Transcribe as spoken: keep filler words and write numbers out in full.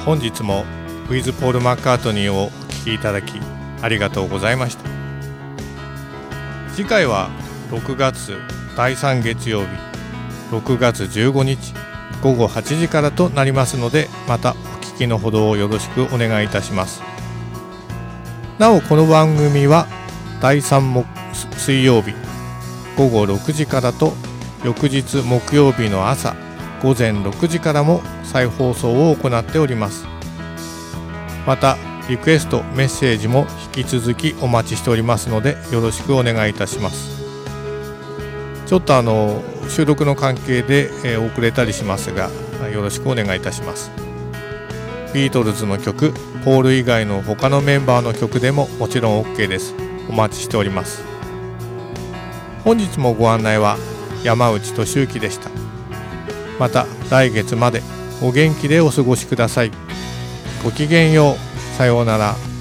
本日もウィズ・ポール・マッカートニーをお聴きいただきありがとうございました。次回はろくがつだいさん月曜日ろくがつじゅうごにちごごはちじからとなりますので、またお聞きのほどをよろしくお願いいたします。なおこの番組はだいさん木水曜日ごごろくじからと、翌日木曜日の朝ごぜんろくじからも再放送を行っております。またリクエストメッセージも引き続きお待ちしておりますので、よろしくお願いいたします。ちょっとあの収録の関係で、えー、遅れたりしますが、よろしくお願いいたします。ビートルズの曲、ポール以外の他のメンバーの曲でももちろん OK です。お待ちしております。本日もご案内は山内俊之でした。また来月までお元気でお過ごしください。ごきげんよう。さようなら。